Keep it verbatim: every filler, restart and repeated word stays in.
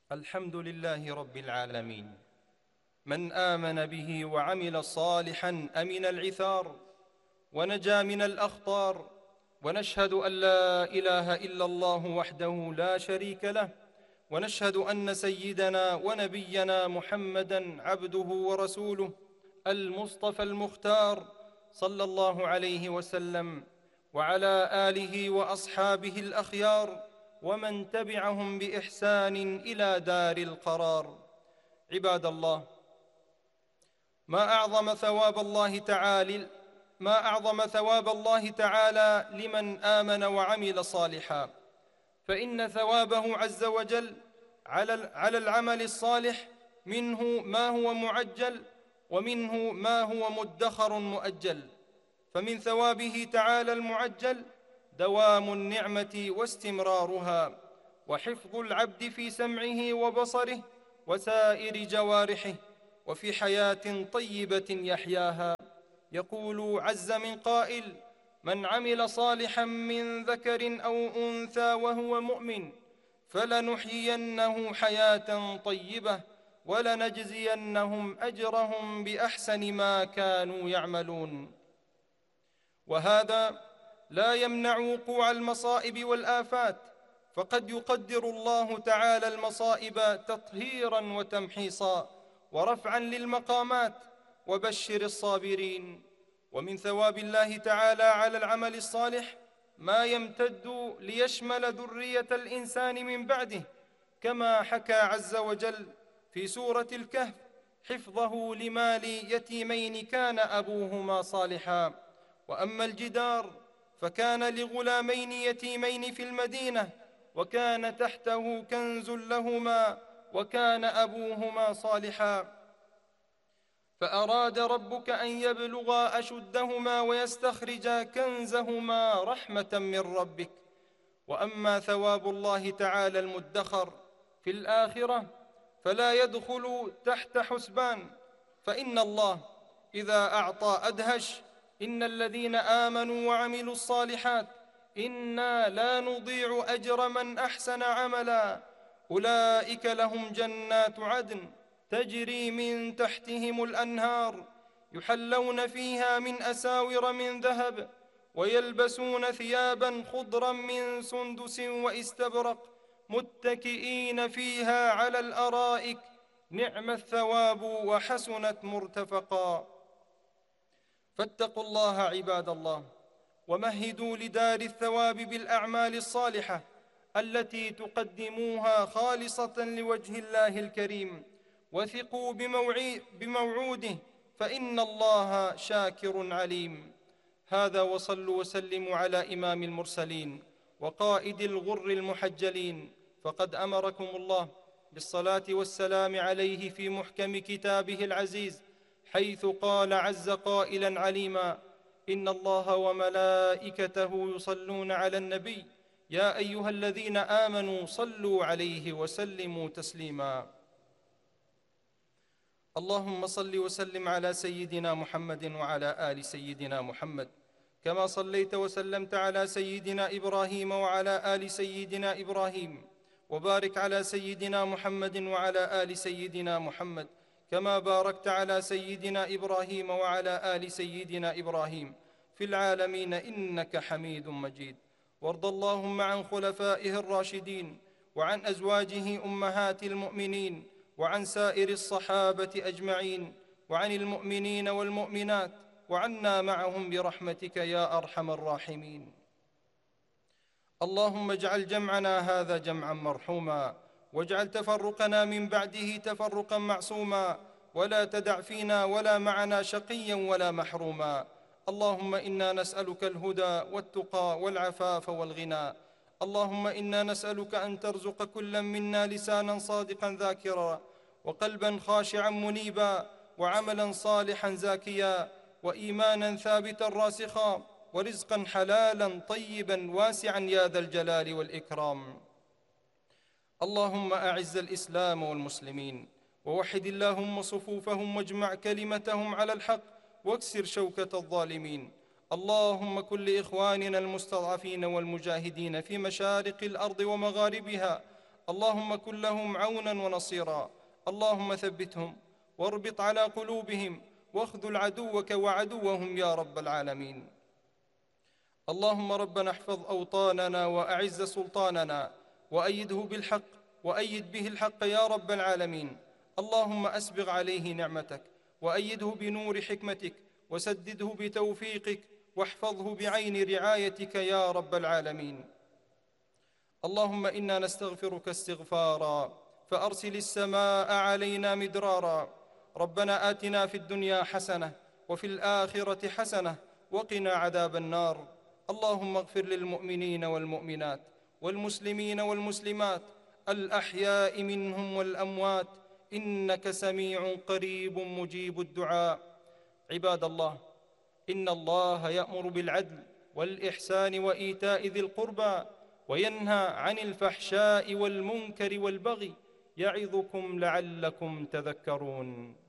الحمد لله رب العالمين، من آمن به وعمل صالحا أمن العثار ونجا من الأخطار. ونشهد أن لا إله إلا الله وحده لا شريك له، ونشهد أن سيدنا ونبينا محمدًا عبده ورسوله المصطفى المختار صلى الله عليه وسلم، وعلى آله وأصحابه الأخيار، ومن تبعهم بإحسان إلى دار القرار. عباد الله، ما أعظم ثواب الله تعالى ما أعظم ثواب الله تعالى لمن آمن وعمل صالحا، فإن ثوابه عز وجل على على العمل الصالح منه ما هو معجل، ومنه ما هو مدخر مؤجل. فمن ثوابه تعالى المعجل دوام النعمة واستمرارها، وحفظ العبد في سمعه وبصره وسائر جوارحه، وفي حياة طيبة يحياها. يقول عز من قائل: من عمل صالحا من ذكر أو أنثى وهو مؤمن فلنحيينه حياة طيبة ولنجزينهم أجرهم بأحسن ما كانوا يعملون. وهذا لا يمنع وقوع المصائب والآفات، فقد يقدر الله تعالى المصائب تطهيرا وتمحيصا ورفعا للمقامات. وبشر الصابرين. ومن ثواب الله تعالى على العمل الصالح ما يمتد ليشمل ذرية الإنسان من بعده، كما حكى عز وجل في سورة الكهف حفظه لمال يتيمين كان أبوهما صالحا. وأما الجدار فكان لغلامين يتيمين في المدينة، وكان تحته كنز لهما وكان أبوهما صالحا، فأراد ربك أن يبلغا أشدهما ويستخرجا كنزهما رحمة من ربك. وأما ثواب الله تعالى المدخر في الآخرة فلا يدخل تحت حسبان، فإن الله إذا أعطى أدهش: إن الذين آمنوا وعملوا الصالحات إنا لا نضيع أجر من أحسن عملا أولئك لهم جنات عدن تجري من تحتهم الأنهار يحلون فيها من أساور من ذهب ويلبسون ثيابا خضرا من سندس واستبرق متكئين فيها على الأرائك نعم الثواب وحسنت مرتفقا. فاتقوا الله عباد الله، ومهدوا لدار الثواب بالأعمال الصالحة التي تقدموها خالصة لوجه الله الكريم، وثقوا بموعوده فإن الله شاكر عليم. هذا، وصلوا وسلموا على إمام المرسلين وقائد الغر المحجلين، فقد أمركم الله بالصلاة والسلام عليه في محكم كتابه العزيز، حيث قال عز قائلا عليما: إن الله وملائكته يصلون على النبي يا أيها الذين آمنوا صلوا عليه وسلموا تسليما. اللهم صل وسلم على سيدنا محمد وعلى آل سيدنا محمد، كما صليت وسلمت على سيدنا إبراهيم وعلى آل سيدنا إبراهيم، وبارك على سيدنا محمد وعلى آل سيدنا محمد، كما باركت على سيدنا إبراهيم وعلى آل سيدنا إبراهيم في العالمين إنك حميد مجيد. وارض اللهم عن خلفائه الراشدين، وعن أزواجه أمهات المؤمنين، وعن سائر الصحابة أجمعين، وعن المؤمنين والمؤمنات، وعنا معهم برحمتك يا أرحم الراحمين. اللهم اجعل جمعنا هذا جمعا مرحوما، واجعل تفرقنا من بعده تفرقا معصوما، ولا تدع فينا ولا معنا شقيا ولا محروما. اللهم إنا نسألك الهدى والتقى والعفاف والغنى. اللهم إنا نسألك أن ترزق كل منا لسانا صادقا ذاكرا، وقلبا خاشعا منيبا، وعملا صالحا زاكيا، وإيمانا ثابتا راسخا، ورزقا حلالا طيبا واسعا يا ذا الجلال والإكرام. اللهم أعز الإسلام والمسلمين، ووحد اللهم صفوفهم، واجمع كلمتهم على الحق، واكسر شوكة الظالمين. اللهم كن لإخواننا المستضعفين والمجاهدين في مشارق الأرض ومغاربها اللهم كن لهم عونا ونصيرا. اللهم ثبتهم واربط على قلوبهم واخذل عدوك وعدوهم يا رب العالمين. اللهم ربنا احفظ أوطاننا وأعز سلطاننا وأيده بالحق وأيد به الحق يا رب العالمين. اللهم أسبغ عليه نعمتك وأيده بنور حكمتك وسدده بتوفيقك واحفظه بعين رعايتك يا رب العالمين. اللهم إنا نستغفرك استغفارا فأرسل السماء علينا مدرارا. ربنا آتنا في الدنيا حسنة وفي الآخرة حسنة وقنا عذاب النار. اللهم اغفر للمؤمنين والمؤمنات والمسلمين والمسلمات الأحياء منهم والأموات إنك سميع قريب مجيب الدعاء. عباد الله، إن الله يأمر بالعدل والإحسان وإيتاء ذي القربى وينهى عن الفحشاء والمنكر والبغي يعظكم لعلكم تذكرون.